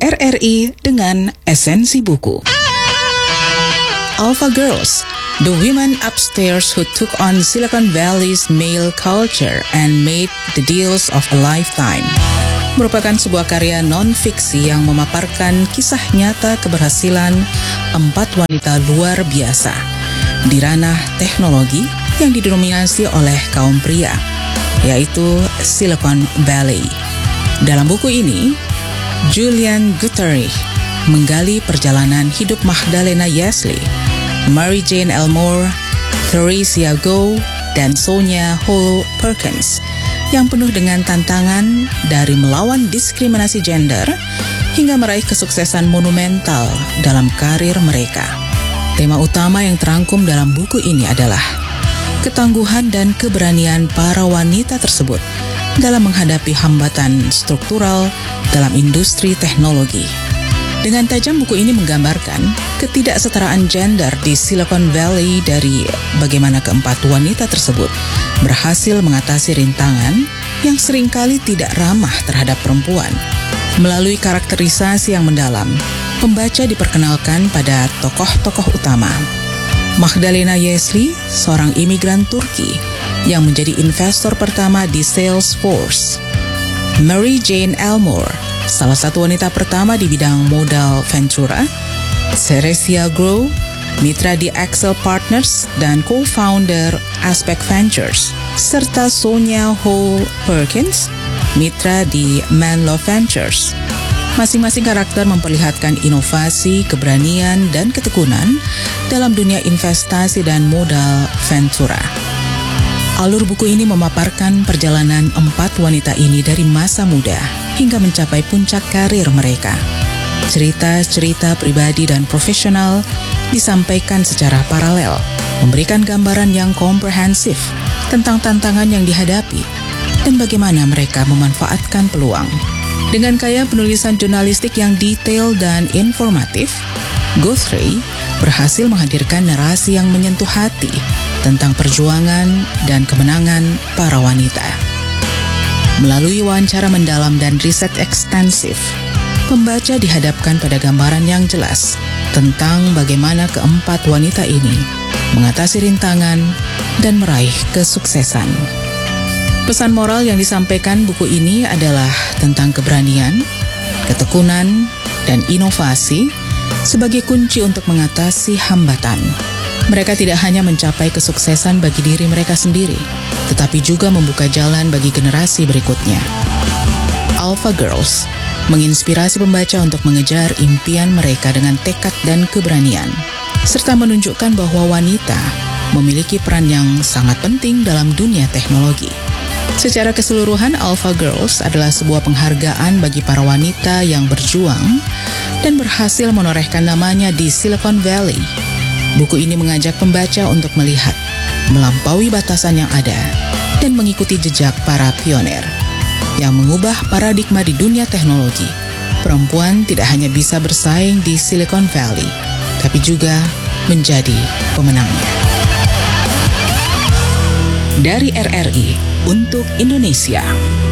RRI dengan esensi buku. Alpha Girls, the women upstairs who took on Silicon Valley's male culture and made the deals of a lifetime, merupakan sebuah karya non-fiksi yang memaparkan kisah nyata keberhasilan 4 wanita luar biasa di ranah teknologi yang didominasi oleh kaum pria, yaitu Silicon Valley. Dalam buku ini, Julian Guthrie menggali perjalanan hidup Magdalena Yesley, Mary Jane Elmore, Theresia Gow, dan Sonia Hall Perkins yang penuh dengan tantangan dari melawan diskriminasi gender hingga meraih kesuksesan monumental dalam karir mereka. Tema utama yang terangkum dalam buku ini adalah ketangguhan dan keberanian para wanita tersebut dalam menghadapi hambatan struktural dalam industri teknologi. Dengan tajam buku ini menggambarkan ketidaksetaraan gender di Silicon Valley dari bagaimana keempat wanita tersebut berhasil mengatasi rintangan yang seringkali tidak ramah terhadap perempuan. Melalui karakterisasi yang mendalam, pembaca diperkenalkan pada tokoh-tokoh utama. Magdalena Yesley, seorang imigran Turki yang menjadi investor pertama di Salesforce. Mary Jane Elmore, salah satu wanita pertama di bidang modal Ventura. Theresia Gow, mitra di Excel Partners dan co-founder Aspect Ventures, serta Sonia Hall Perkins, mitra di Menlo Ventures. Masing-masing karakter memperlihatkan inovasi, keberanian, dan ketekunan dalam dunia investasi dan modal Ventura. Alur buku ini memaparkan perjalanan 4 wanita ini dari masa muda hingga mencapai puncak karir mereka. Cerita-cerita pribadi dan profesional disampaikan secara paralel, memberikan gambaran yang komprehensif tentang tantangan yang dihadapi dan bagaimana mereka memanfaatkan peluang. Dengan kaya penulisan jurnalistik yang detail dan informatif, Guthrie berhasil menghadirkan narasi yang menyentuh hati tentang perjuangan dan kemenangan para wanita. Melalui wawancara mendalam dan riset ekstensif, pembaca dihadapkan pada gambaran yang jelas tentang bagaimana keempat wanita ini mengatasi rintangan dan meraih kesuksesan. Pesan moral yang disampaikan buku ini adalah tentang keberanian, ketekunan, dan inovasi sebagai kunci untuk mengatasi hambatan. Mereka tidak hanya mencapai kesuksesan bagi diri mereka sendiri, tetapi juga membuka jalan bagi generasi berikutnya. Alpha Girls menginspirasi pembaca untuk mengejar impian mereka dengan tekad dan keberanian, serta menunjukkan bahwa wanita memiliki peran yang sangat penting dalam dunia teknologi. Secara keseluruhan, Alpha Girls adalah sebuah penghargaan bagi para wanita yang berjuang dan berhasil menorehkan namanya di Silicon Valley. Buku ini mengajak pembaca untuk melihat, melampaui batasan yang ada, dan mengikuti jejak para pionir yang mengubah paradigma di dunia teknologi. Perempuan tidak hanya bisa bersaing di Silicon Valley, tapi juga menjadi pemenangnya. Dari RRI untuk Indonesia.